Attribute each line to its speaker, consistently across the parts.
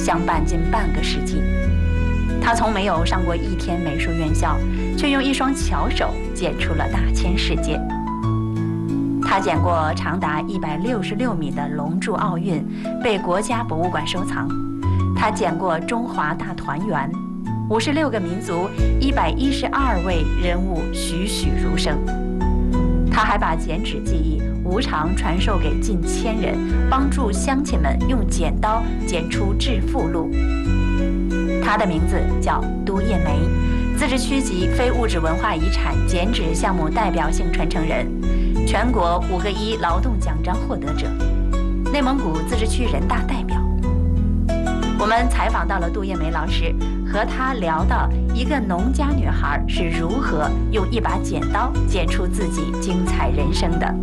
Speaker 1: 相伴近半个世纪。他从没有上过一天美术院校，却用一双巧手剪出了大千世界。他剪过长达166米的龙柱奥运，被国家博物馆收藏。他剪过中华大团圆，56个民族，112位人物栩栩如生。他还把剪纸技艺无偿传授给近1000人，帮助乡亲们用剪刀剪出致富路。他的名字叫都叶梅，自治区级非物质文化遗产剪纸项目代表性传承人，全国5个1劳动奖章获得者，内蒙古自治区人大代表。我们采访到了杜叶梅老师，和她聊到一个农家女孩是如何用一把剪刀剪出自己精彩人生的。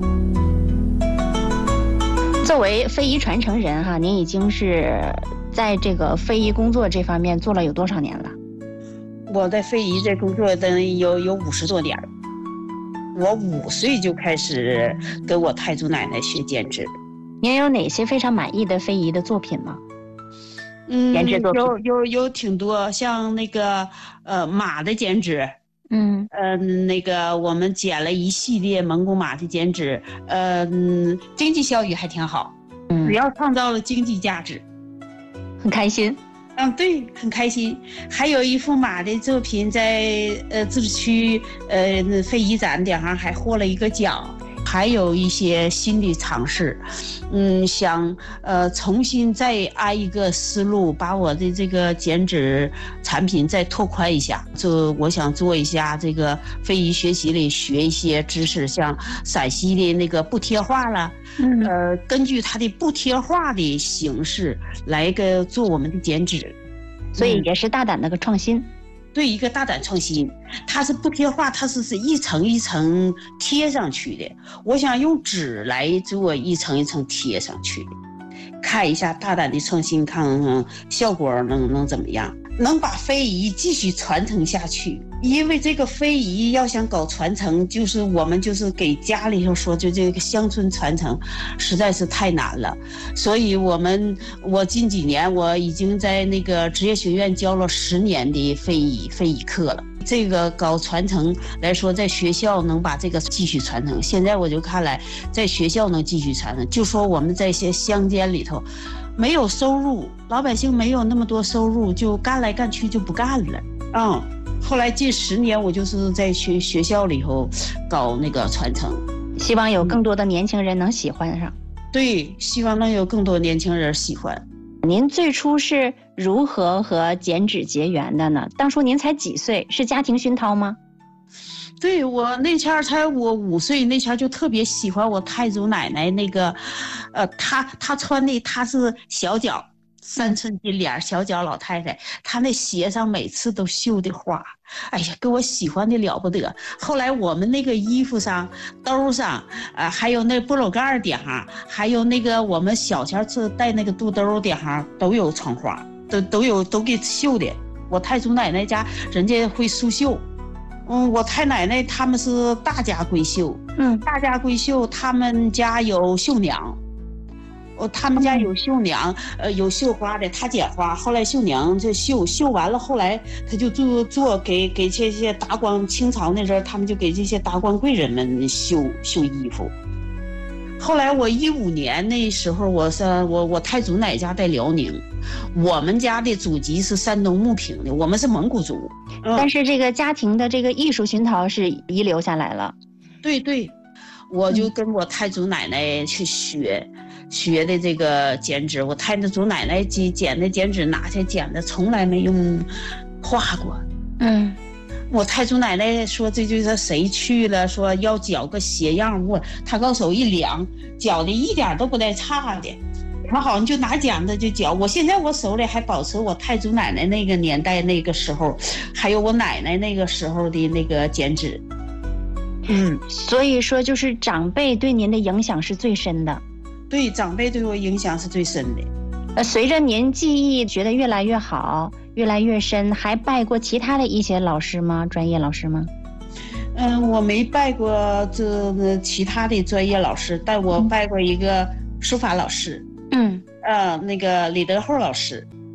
Speaker 1: 作为非遗传承人哈，您已经是在这个非遗工作这方面做了有多少年了？
Speaker 2: 我在非遗这工作有50多年了。我5岁就开始跟我太祖奶奶学剪纸。
Speaker 1: 您有哪些非常满意的非遗的作品吗？剪纸作品
Speaker 2: 有挺多，像那个马的剪纸，那个我们剪了一系列蒙古马的剪纸，经济效益还挺好，只要创造了经济价值，
Speaker 1: 很开心。
Speaker 2: 对，很开心。还有一幅马的作品在自治区非遗展顶上还获了一个奖。还有一些新的尝试，想重新再按一个思路，把我的这个剪纸产品再拓宽一下。我想做一下这个非遗学习里学一些知识，像陕西的那个不贴画了，根据它的不贴画的形式来做我们的剪纸，
Speaker 1: 所以也是大胆的个创新。
Speaker 2: 对，一个大胆创新，它是不贴画，它是一层一层贴上去的。我想用纸来做一层一层贴上去，看一下大胆的创新，看效果能怎么样，能把非遗继续传承下去。因为这个非遗要想搞传承，我们给家里头说，就这个乡村传承实在是太难了。所以我近几年我已经在那个职业学院教了10年的非遗课了。这个搞传承来说，在学校能把这个继续传承。现在我就看来，在学校能继续传承，就说我们在一些乡间里头没有收入，老百姓没有那么多收入，就干来干去就不干了。后来近10年，我就是在学校里头搞那个传承，
Speaker 1: 希望有更多的年轻人能喜欢上。
Speaker 2: 对，希望能有更多年轻人喜欢。
Speaker 1: 您最初是如何和剪纸结缘的呢？当初您才几岁，是家庭熏陶吗？
Speaker 2: 对，我那前我5岁那前就特别喜欢我太祖奶奶那个，她穿的她是小脚3寸金莲小脚老太太，她那鞋上每次都绣的花，哎呀，给我喜欢的了不得。后来我们那个衣服上、兜上，还有那菠萝盖顶上，还有那个我们小前带那个肚兜顶上都有窗花，都给绣的。我太祖奶奶家人家会束绣。我太奶奶他们是大家闺秀，大家闺秀他们家有绣娘。他们家有绣娘，有绣花的，他剪花，后来绣娘就绣完了，后来他就做给这些达官，清朝那阵儿他们就给这些达官贵人们绣衣服。后来我15年那时候，我太祖奶家在辽宁，我们家的祖籍是山东牟平的，我们是蒙古族，
Speaker 1: 但是这个家庭的这个艺术熏陶是遗留下来了。
Speaker 2: 对，我就跟我太祖奶奶去学的这个剪纸，我太祖奶奶剪的剪纸拿下剪的，从来没用画过。我太祖奶奶说，这就是谁去了，说要绞个鞋样，她告手一量，绞的一点都不带差的。她好像就拿剪子就绞。我现在我手里还保持我太祖奶奶那个年代那个时候，还有我奶奶那个时候的那个剪纸。
Speaker 1: 所以说就是长辈对您的影响是最深的。
Speaker 2: 对，长辈对我影响是最深的。
Speaker 1: 随着您技艺觉得越来越好，越来越深，还拜过其他的一些老师吗？专业老师吗？
Speaker 2: 我没拜过其他的专业老师，但我拜过一个书法老师。那个李德厚老师。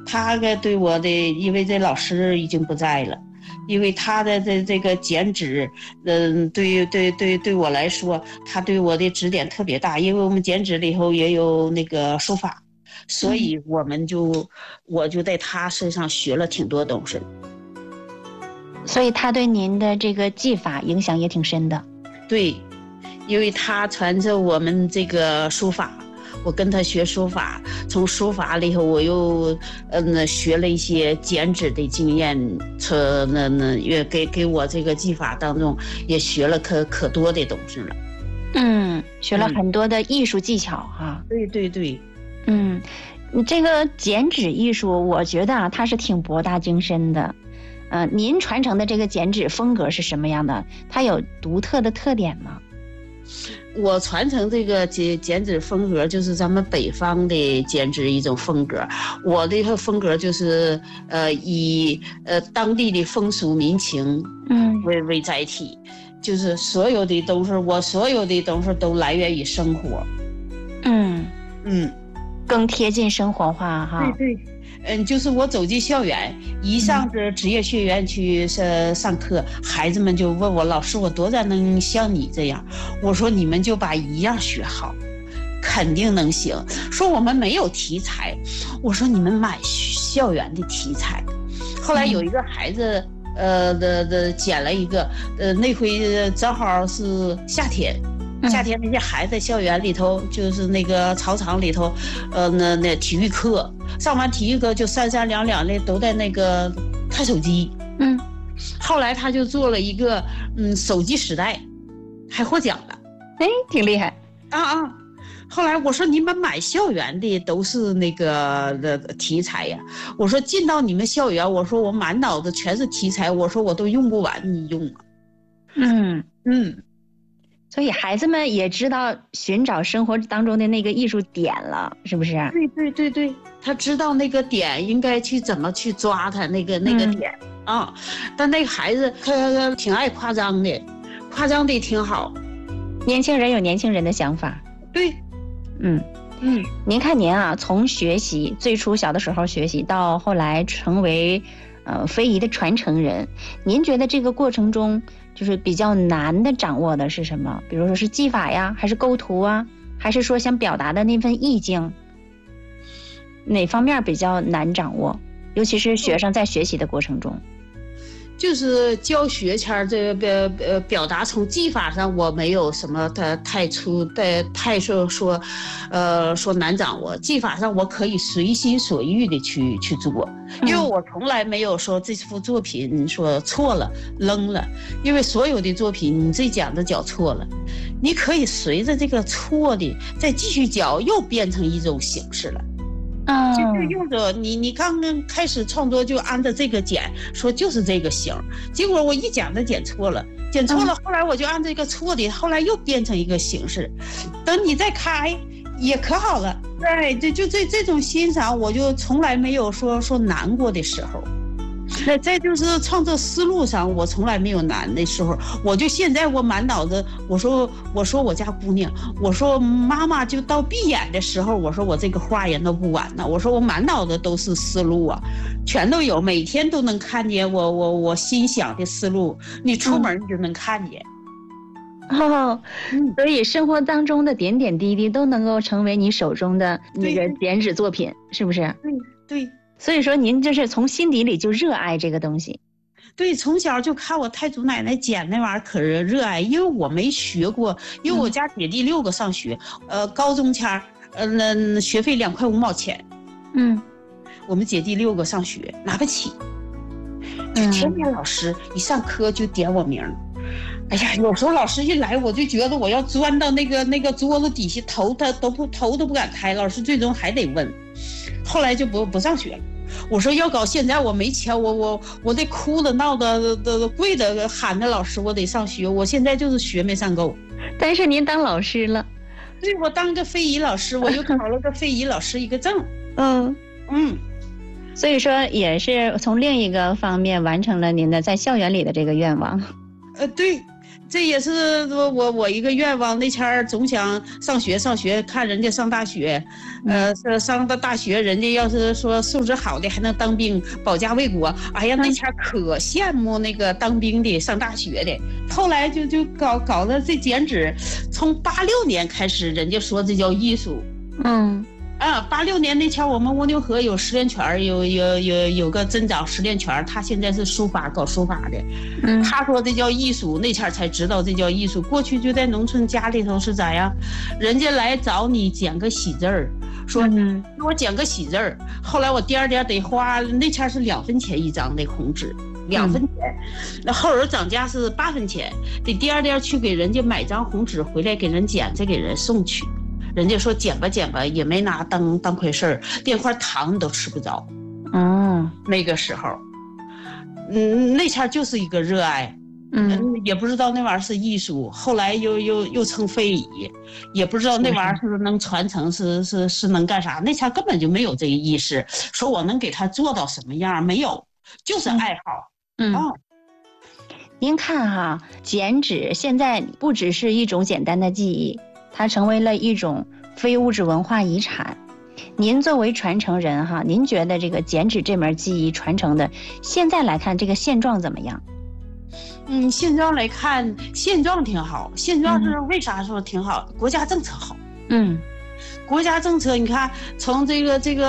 Speaker 2: 他对我的，因为这老师已经不在了，因为他的这个剪纸，对我来说，他对我的指点特别大，因为我们剪纸里头也有那个书法，所以我就在他身上学了挺多东西。
Speaker 1: 所以他对您的这个技法影响也挺深的。
Speaker 2: 对，因为他传着我们这个书法，我跟他学书法，从书法里头我又学了一些剪纸的经验，也给我这个技法当中也学了可多的东西了。
Speaker 1: 学了很多的艺术技巧哈。
Speaker 2: 对对对。
Speaker 1: 这个剪纸艺术，我觉得它是挺博大精深的。您传承的这个剪纸风格是什么样的？它有独特的特点吗？
Speaker 2: 我传承这个剪纸风格，就是咱们北方的剪纸一种风格。我的风格就是以当地的风俗民情为载体，就是所有的东西，我所有的东西都来源于生活。
Speaker 1: 更贴近生活化哈。
Speaker 2: 对。就是我走进校园，一上这职业学院去上课，孩子们就问我，老师，我多大能像你这样？我说你们就把一样学好，肯定能行。说我们没有题材，我说你们买校园的题材。后来有一个孩子捡了一个，那回正好是夏天那些孩子在校园里头，就是那个操场里头，那体育课上完体育课就三三两两的都在那个看手机。后来他就做了一个手机时代，还获奖了。
Speaker 1: 挺厉害
Speaker 2: 啊！后来我说你们买校园的都是那个的题材呀，我说进到你们校园，我说我满脑子全是题材，我说我都用不完，你用啊。
Speaker 1: 所以孩子们也知道寻找生活当中的那个艺术点了，是不是？
Speaker 2: 对，他知道那个点应该去怎么去抓他那个点啊。但那个孩子他挺爱夸张的，夸张的挺好。
Speaker 1: 年轻人有年轻人的想法。
Speaker 2: 对。
Speaker 1: 您看您啊，从学习最初小的时候学习，到后来成为非遗的传承人，您觉得这个过程中就是比较难的掌握的是什么？比如说是技法呀，还是构图啊，还是说想表达的那份意境，哪方面比较难掌握？尤其是学生在学习的过程中。
Speaker 2: 就是教学前这个表达，从技法上我没有什么太说难掌握。技法上我可以随心所欲的去做，因为我从来没有说这幅作品说错了扔了，因为所有的作品你这讲的讲错了，你可以随着这个错的再继续讲，又变成一种形式了。就是用着你刚刚开始创作就按照这个剪，说就是这个形，结果我一讲的剪错了，后来我就按这个错的，后来又变成一个形式，等你再开也可好了。对，就这种欣赏，我就从来没有说难过的时候。那再就是创作思路上，我从来没有难的时候。我就现在我满脑子，我说我家姑娘，我说妈妈就到闭眼的时候，我说我这个画也弄不完呢。我说我满脑子都是思路啊，全都有，每天都能看见我心想的思路，你出门你就能看见。
Speaker 1: 所以生活当中的点点滴滴都能够成为你手中的那个剪纸作品，是不是？
Speaker 2: 对。
Speaker 1: 所以说您这是从心底里就热爱这个东西。
Speaker 2: 对，从小就看我太祖奶奶剪那玩意儿，可是热爱，因为我没学过，因为我家姐弟6个上学，高中前学费2块5毛钱，我们姐弟6个上学拿不起，就天天老师一上课就点我名。哎呀，有时候老师一来，我就觉得我要钻到那个桌子底下，头都不敢开，老师最终还得问。后来就不上学了。我说要搞，现在我没钱，我得哭的闹的跪的喊着老师，我得上学。我现在就是学没上够。
Speaker 1: 但是您当老师了。
Speaker 2: 对，我当个非遗老师，我又考了个非遗老师一个证。
Speaker 1: 所以说也是从另一个方面完成了您的在校园里的这个愿望。
Speaker 2: 对， 这也是我一个愿望。那前儿总想上学，看人家上大学，上到大学，人家要是说素质好的还能当兵，保家卫国。哎呀，那前儿可羡慕那个当兵的、上大学的。后来就搞了这剪纸，从86年开始，人家说这叫艺术。86年那前我们蜗牛河有实验圈，有个镇长实验圈，他现在是搞书法的。他说这叫艺术，那前才知道这叫艺术。过去就在农村家里头是咋样，人家来找你捡个喜字儿，说给我捡个喜字儿。后来我颠得花，那前是2分钱一张那红纸，2分钱。那后儿涨价是8分钱，得颠去给人家买张红纸回来给人剪，再给人送去。人家说剪吧，也没拿当回事儿，连块糖都吃不着。那个时候，那前就是一个热爱，也不知道那玩意儿是艺术，后来又成非遗，也不知道那玩意儿是不是能传承，是能干啥。那前根本就没有这个意识，说我能给他做到什么样，没有，就是爱好。
Speaker 1: 您看哈，剪纸现在不只是一种简单的技艺，它成为了一种非物质文化遗产。您作为传承人哈，您觉得这个剪纸这门技艺传承的，现在来看这个现状怎么样？
Speaker 2: 现状来看，现状挺好。现状是为啥说挺好？国家政策好。国家政策，你看从那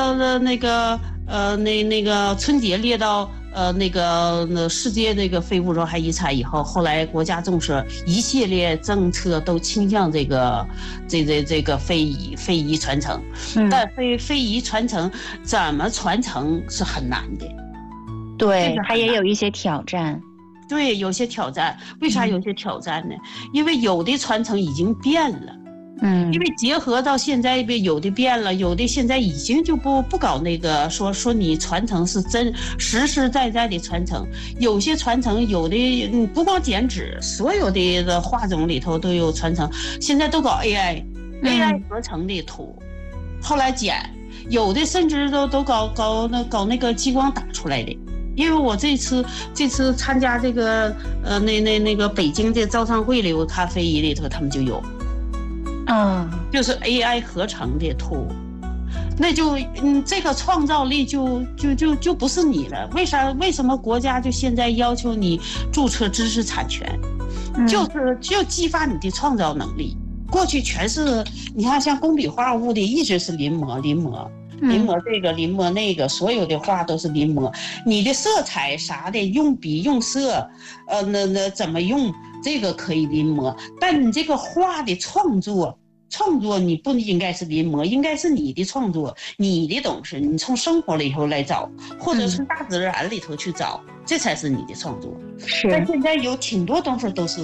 Speaker 2: 个春节列到世界这个非物质文化遗产以后，后来国家重视一系列政策都倾向这个非遗传承。但非遗传承怎么传承是很难的。
Speaker 1: 对，它也有一些挑战。
Speaker 2: 对，有些挑战。为啥有些挑战呢？因为有的传承已经变了。因为结合到现在，有的变了，有的现在已经就不搞那个说你传承是真实实在在的传承。有些传承，有的不光剪纸，所有的画种里头都有传承。现在都搞 AI 合成的图，后来剪，有的甚至都搞那个激光打出来的。因为我这次参加这个那个北京的招商会里，我看非遗里头他们就有。就是 AI 合成的图，那就这个创造力就不是你了。为什么国家就现在要求你注册知识产权？就激发你的创造能力。过去全是你看像工笔画物的一直是临摹这个临摹那个，所有的画都是临摹。你的色彩啥的，用笔用色，那怎么用这个可以临摹，但你这个画的创作你不应该是临摹，应该是你的创作，你的东西，你从生活里头来找，或者从大自然里头去找，这才是你的创作。但现在有挺多东西都是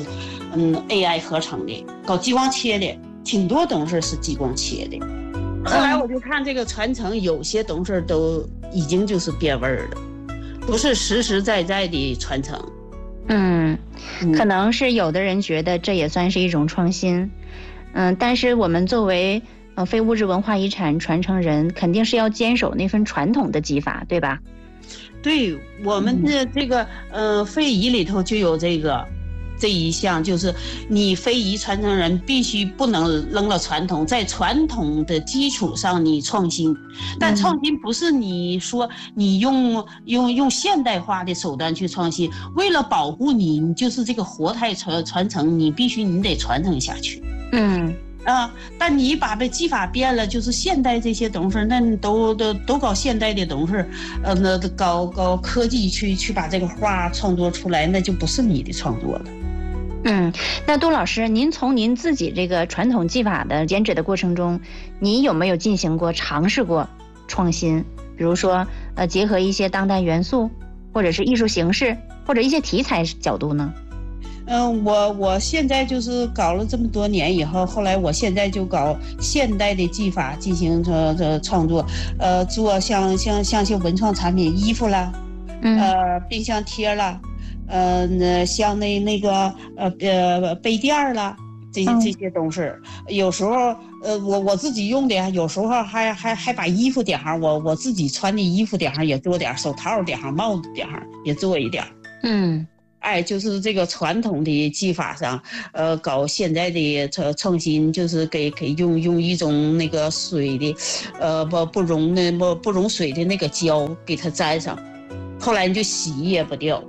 Speaker 2: AI 合成的，搞激光切的，挺多东西是激光切的。后来我就看这个传承，有些东西都已经就是变味儿了，不是实实在在的传承。
Speaker 1: 可能是有的人觉得这也算是一种创新。但是我们作为非物质文化遗产传承人，肯定是要坚守那份传统的技法，对吧？
Speaker 2: 对，我们的这个非遗里头就有这一项，就是你非遗传承人必须不能扔了传统，在传统的基础上你创新。但创新不是你说你用现代化的手段去创新，为了保护你就是这个活态传承，你得传承下去。但你把技法变了，就是现代这些东西，那都搞现代的东西，那搞科技去把这个画创作出来，那就不是你的创作了。
Speaker 1: 那杜老师，您从您自己这个传统技法的剪纸的过程中，你有没有尝试过创新？比如说结合一些当代元素，或者是艺术形式，或者一些题材角度呢？
Speaker 2: 我现在就是搞了这么多年以后，后来我现在就搞现代的技法进行创作，做像些文创产品，衣服啦，冰箱贴啦，像那个杯垫啦，这些东西，有时候我自己用的，有时候还把衣服点上，我自己穿的衣服点上也做点，手套点上，帽子点上也做一点。 就是这个传统的技法上，搞现在的创新，就是给用一种那个水的，不溶水的那个胶给它粘上，后来你就洗也不掉。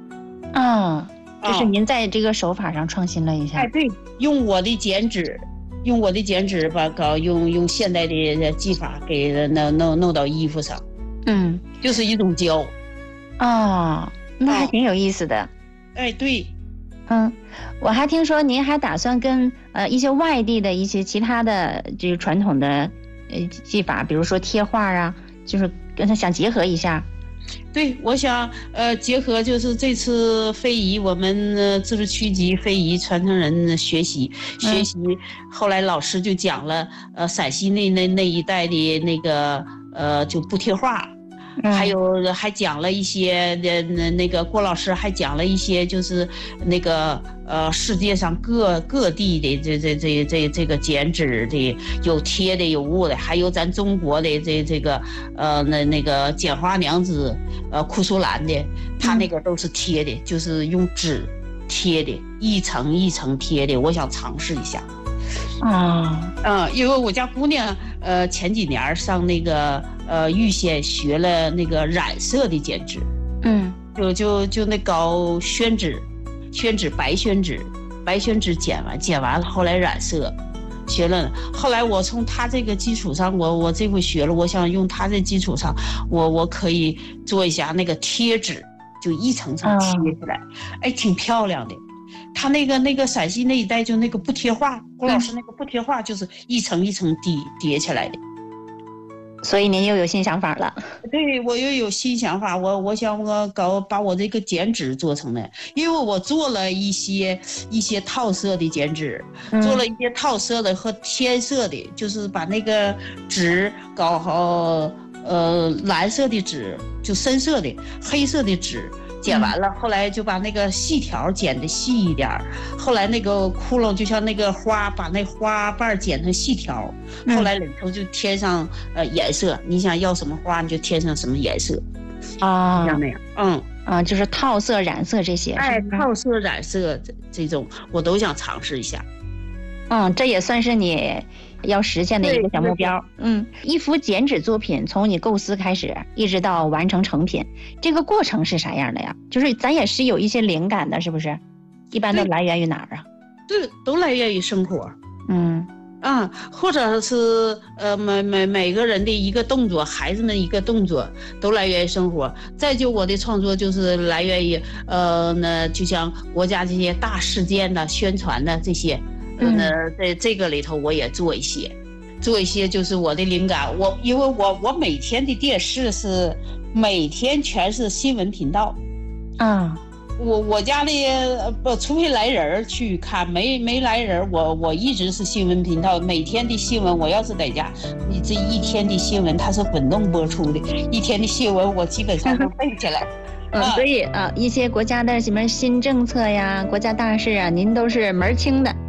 Speaker 1: 就是您在这个手法上创新了一下。
Speaker 2: 对，用我的剪纸把用现代的技法给弄到衣服上。就是一种胶。
Speaker 1: 那还挺有意思的。
Speaker 2: 对。
Speaker 1: 我还听说您还打算跟一些外地的一些其他的这个传统的技法，比如说贴画啊，就是跟它想结合一下。
Speaker 2: 对，我想结合就是这次非遗，我们自治区级非遗传承人学习，后来老师就讲了，陕西那一带的那个就不贴画。还讲了一些那个郭老师还讲了一些，就是那个世界上各地的这个剪纸的，有贴的有雾的，还有咱中国的这个那个剪花娘子库苏兰的，他那个都是贴的，就是用纸贴的，一层一层贴的，我想尝试一下。因为我家姑娘前几年上那个玉县学了那个染色的剪纸。就那搞宣纸白宣纸剪完了，后来染色学了。后来我从他这个基础上，我这回学了，我想用他这基础上，我可以做一下那个贴纸，就一层层贴起来，挺漂亮的。他那个陕西那一带就那个不贴画，郭老师那个不贴画就是一层一层叠起来的。
Speaker 1: 所以您又有新想法了。
Speaker 2: 对，我又有新想法，我想把我这个剪纸做成了，因为我做了一些套色的剪纸，做了一些套色的和天色的，就是把那个纸搞好，蓝色的纸就深色的，黑色的纸剪完了，后来就把那个细条剪得细一点，后来那个窟窿就像那个花，把那花瓣剪成细条，后来里头就添上颜色，你想要什么花你就添上什么颜色像那样。
Speaker 1: 就是套色染色这些。
Speaker 2: 套色染色这种我都想尝试一下。
Speaker 1: 这也算是你要实现的一个小目标。一幅剪纸作品从你构思开始一直到完成成品，这个过程是啥样的呀？就是咱也是有一些灵感的，是不是？一般都来源于哪儿啊？
Speaker 2: 对，都来源于生活。或者是每个人的一个动作，孩子们一个动作，都来源于生活。再就我的创作就是来源于那就像国家这些大事件的宣传的这些。在这个里头我也做一些就是我的灵感。因为我每天的电视是每天全是新闻频道。我家里除非来人去看，没来人，我一直是新闻频道。每天的新闻，我要是在家，你这一天的新闻它是滚动播出的，一天的新闻我基本上都背起来。
Speaker 1: 所以一些国家的什么新政策呀、国家大事啊，您都是门清的。